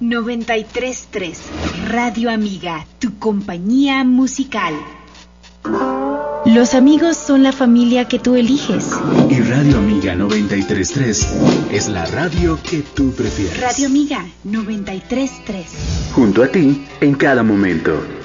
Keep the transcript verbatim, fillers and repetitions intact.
noventa y tres punto tres Radio Amiga, tu compañía musical. Los amigos son la familia que tú eliges. Y Radio Amiga noventa y tres punto tres es la radio que tú prefieres. Radio Amiga noventa y tres punto tres. Junto a ti en cada momento.